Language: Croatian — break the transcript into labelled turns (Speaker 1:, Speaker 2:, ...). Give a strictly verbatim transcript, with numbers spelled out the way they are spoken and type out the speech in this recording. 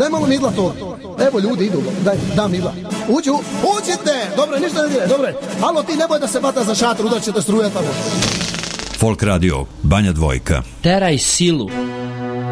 Speaker 1: Daj malo midla to. Evo ljudi idu, daj, da midla. Uđu, uđite! Dobro, ništa ne dire, dobro. Alo, ti nemoj da se bata za šator, udaćete struje tamo.
Speaker 2: Folk radio, Banja Dvojka.
Speaker 3: Teraj silu.